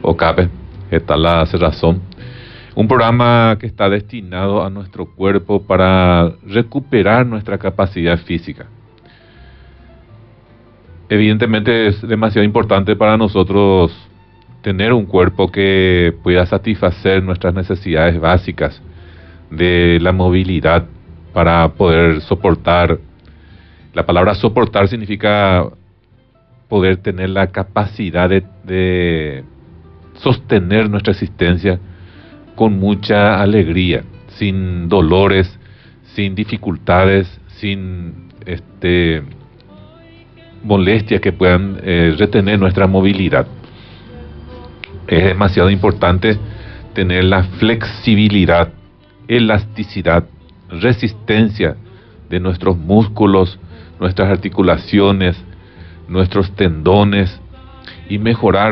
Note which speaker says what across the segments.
Speaker 1: Ocape, está la razón. Un programa que está destinado a nuestro cuerpo para recuperar nuestra capacidad física. Evidentemente es demasiado importante para nosotros tener un cuerpo que pueda satisfacer nuestras necesidades básicas de la movilidad para poder soportar. La palabra soportar significa poder tener la capacidad de sostener nuestra existencia con mucha alegría, sin dolores, sin dificultades, sin molestias que puedan retener nuestra movilidad. Es demasiado importante tener la flexibilidad, elasticidad, resistencia de nuestros músculos, nuestras articulaciones, nuestros tendones y mejorar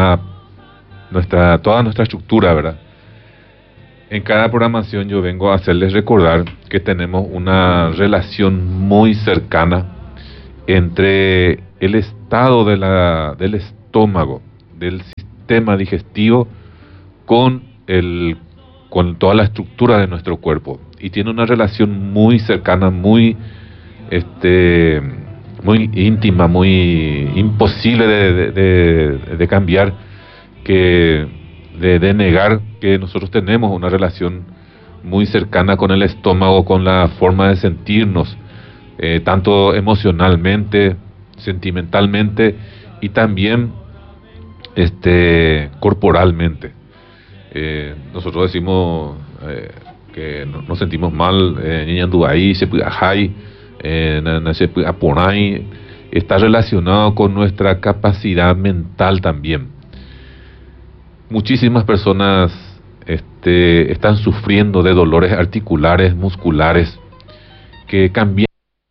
Speaker 1: toda nuestra estructura, ¿verdad? En cada programación yo vengo a hacerles recordar que tenemos una relación muy cercana entre el estado del estómago, del sistema digestivo, con toda la estructura de nuestro cuerpo. Y tiene una relación muy cercana, muy íntima, muy imposible de cambiar, de negar que nosotros tenemos una relación muy cercana con el estómago, con la forma de sentirnos, tanto emocionalmente, sentimentalmente y también corporalmente. Nosotros decimos que nos sentimos mal, está relacionado con nuestra capacidad mental también. Muchísimas personas están sufriendo de dolores articulares, musculares, que cambian.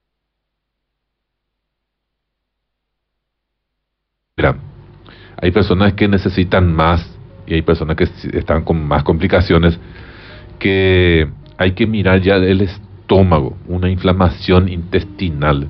Speaker 1: Hay personas que necesitan más y hay personas que están con más complicaciones, que hay que mirar ya el estómago, una inflamación intestinal.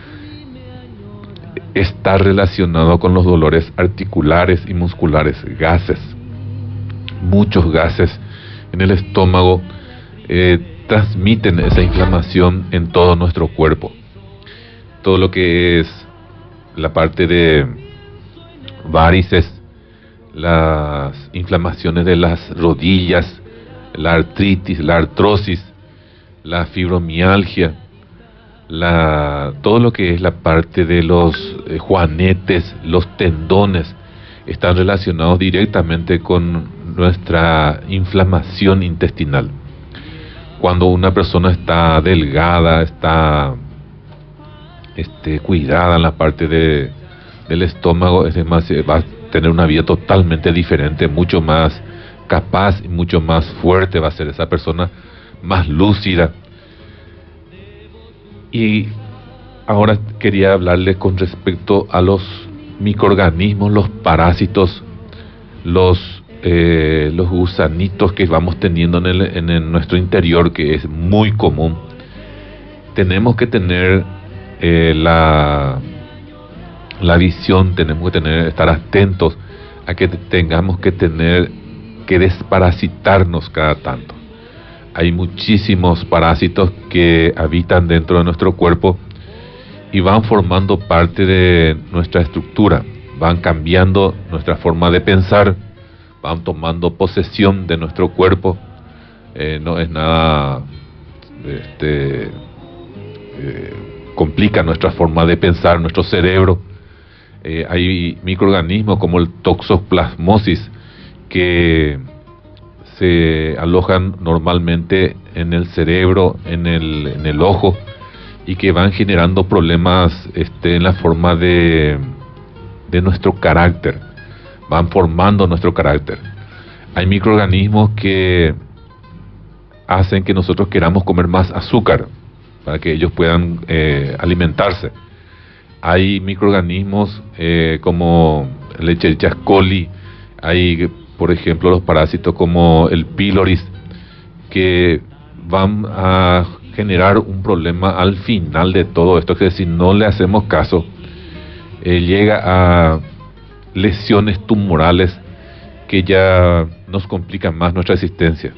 Speaker 1: Está relacionado con los dolores articulares y musculares, gases. Muchos gases en el estómago transmiten esa inflamación en todo nuestro cuerpo. Todo lo que es la parte de varices, las inflamaciones de las rodillas, la artritis, la artrosis, la fibromialgia, todo lo que es la parte de los juanetes, los tendones, están relacionados directamente con nuestra inflamación intestinal. Cuando una persona está delgada, está cuidada en la parte del estómago, va a tener una vida totalmente diferente, mucho más capaz y mucho más fuerte va a ser esa persona, más lúcida. Y ahora quería hablarles con respecto a los microorganismos, los parásitos, los gusanitos que vamos teniendo en nuestro interior, que es muy común. Tenemos que tener la visión, tenemos que estar atentos a que tengamos que desparasitarnos cada tanto. Hay muchísimos parásitos que habitan dentro de nuestro cuerpo y van formando parte de nuestra estructura, van cambiando nuestra forma de pensar, van tomando posesión de nuestro cuerpo. No es nada complica nuestra forma de pensar, nuestro cerebro. Hay microorganismos como el toxoplasmosis que se alojan normalmente en el cerebro, en el ojo, y que van generando problemas en la forma de nuestro carácter, van formando nuestro carácter. Hay microorganismos que hacen que nosotros queramos comer más azúcar para que ellos puedan alimentarse. Hay microorganismos como el Escherichia coli, hay por ejemplo los parásitos como el píloris, que van a generar un problema al final de todo esto, que si no le hacemos caso, llega a lesiones tumorales que ya nos complican más nuestra existencia.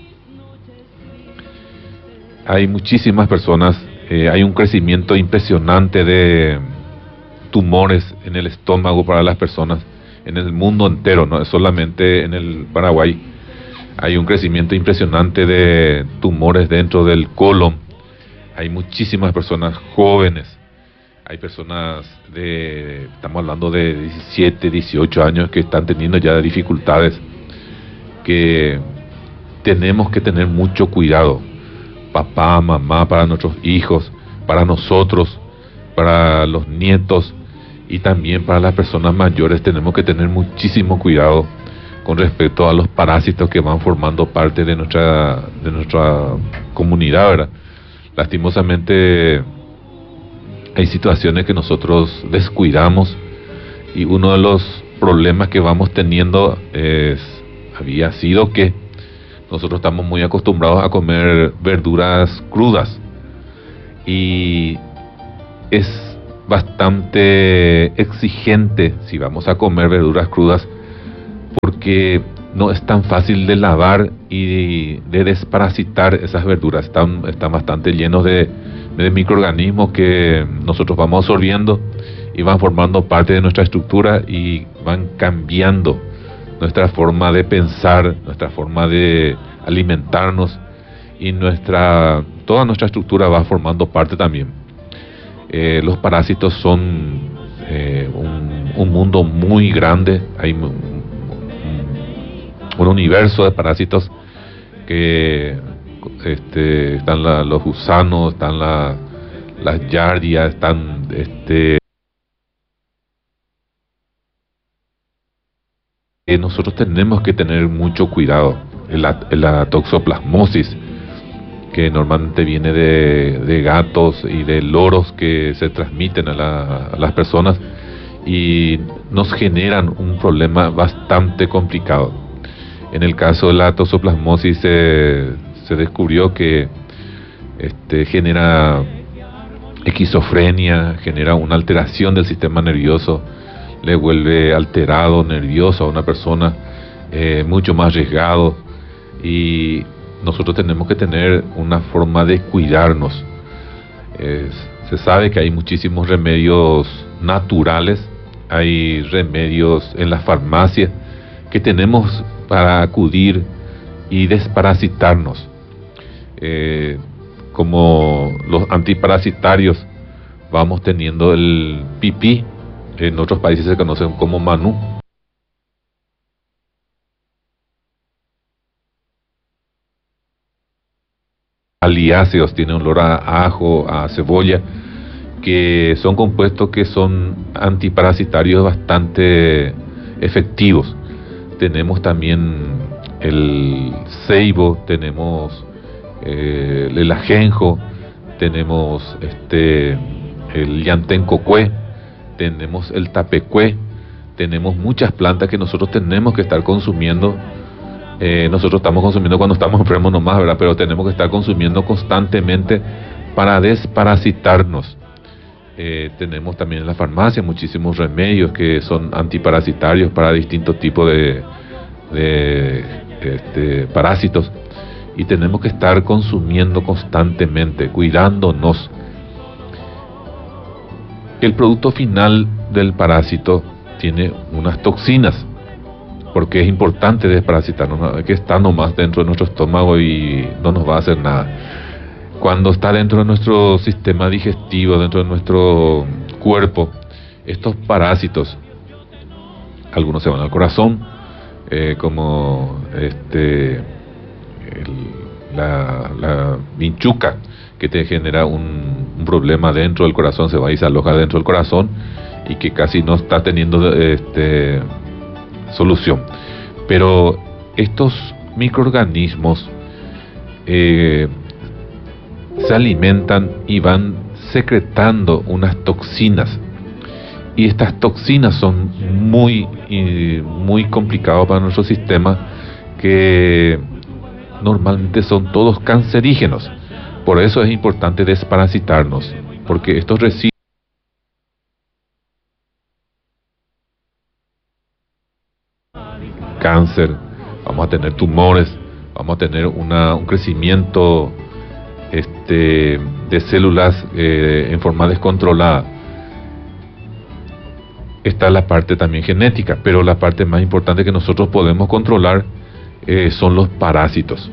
Speaker 1: Hay muchísimas personas, hay un crecimiento impresionante de tumores en el estómago para las personas, en el mundo entero, no es solamente en el Paraguay. Hay un crecimiento impresionante de tumores dentro del colon. Hay muchísimas personas jóvenes. Hay personas estamos hablando de 17, 18 años que están teniendo ya dificultades, que tenemos que tener mucho cuidado. Papá, mamá, para nuestros hijos, para nosotros, para los nietos y también para las personas mayores. Tenemos que tener muchísimo cuidado con respecto a los parásitos que van formando parte de nuestra comunidad, ¿verdad? Lastimosamente hay situaciones que nosotros descuidamos y uno de los problemas que vamos teniendo había sido que nosotros estamos muy acostumbrados a comer verduras crudas y es bastante exigente si vamos a comer verduras crudas, porque no es tan fácil de lavar y de desparasitar esas verduras. Están bastante llenos de microorganismos que nosotros vamos absorbiendo y van formando parte de nuestra estructura y van cambiando nuestra forma de pensar, nuestra forma de alimentarnos y toda nuestra estructura va formando parte también. Los parásitos son un mundo muy grande. Hay un universo de parásitos que están los gusanos, están las yardias, están nosotros tenemos que tener mucho cuidado. La toxoplasmosis, que normalmente viene de gatos y de loros que se transmiten a las personas y nos generan un problema bastante complicado. En el caso de la toxoplasmosis se descubrió que genera esquizofrenia, genera una alteración del sistema nervioso, le vuelve alterado, nervioso a una persona, mucho más arriesgado, y nosotros tenemos que tener una forma de cuidarnos. Se sabe que hay muchísimos remedios naturales, hay remedios en las farmacias que tenemos para acudir y desparasitarnos, como los antiparasitarios. Vamos teniendo el pipí, en otros países se conocen como manú. Aliáceos, tiene olor a ajo, a cebolla, que son compuestos que son antiparasitarios bastante efectivos. Tenemos también el ceibo, tenemos el ajenjo, tenemos el llantencocué, tenemos el tapecué, tenemos muchas plantas que nosotros tenemos que estar consumiendo. Nosotros estamos consumiendo cuando estamos enfermos nomás, ¿verdad? Pero tenemos que estar consumiendo constantemente para desparasitarnos. Tenemos también en la farmacia muchísimos remedios que son antiparasitarios para distintos tipos de parásitos, y tenemos que estar consumiendo constantemente, cuidándonos. El producto final del parásito tiene unas toxinas, porque es importante desparasitarnos, que está nomás dentro de nuestro estómago y no nos va a hacer nada. Cuando está dentro de nuestro sistema digestivo, dentro de nuestro cuerpo, estos parásitos, algunos se van al corazón, como la vinchuca, que te genera un problema dentro del corazón, se va y se aloja dentro del corazón y que casi no está teniendo solución. Pero estos microorganismos se alimentan y van secretando unas toxinas, y estas toxinas son muy complicadas para nuestro sistema, que normalmente son todos cancerígenos. Por eso es importante desparasitarnos, porque estos residuos cáncer, vamos a tener tumores, vamos a tener un crecimiento de células en forma descontrolada. Está la parte también genética, pero la parte más importante que nosotros podemos controlar son los parásitos.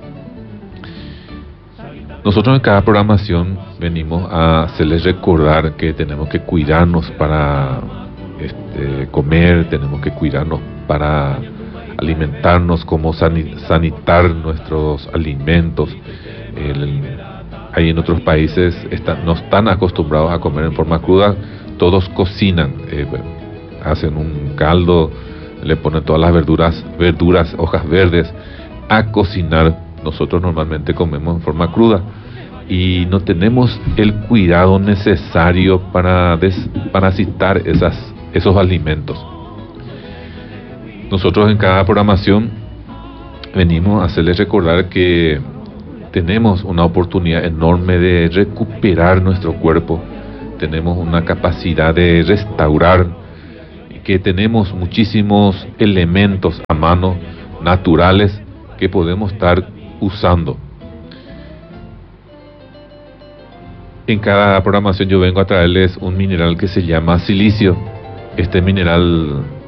Speaker 1: Nosotros en cada programación venimos a hacerles recordar que tenemos que cuidarnos para comer, tenemos que cuidarnos para alimentarnos, cómo sanitar nuestros alimentos. Ahí en otros países no están acostumbrados a comer en forma cruda, todos cocinan, hacen un caldo, le ponen todas las verduras, hojas verdes a cocinar. Nosotros normalmente comemos en forma cruda y no tenemos el cuidado necesario para desparasitar esos alimentos. Nosotros en cada programación venimos a hacerles recordar que tenemos una oportunidad enorme de recuperar nuestro cuerpo, tenemos una capacidad de restaurar, que tenemos muchísimos elementos a mano naturales que podemos estar usando. En cada programación yo vengo a traerles un mineral que se llama silicio. Este mineral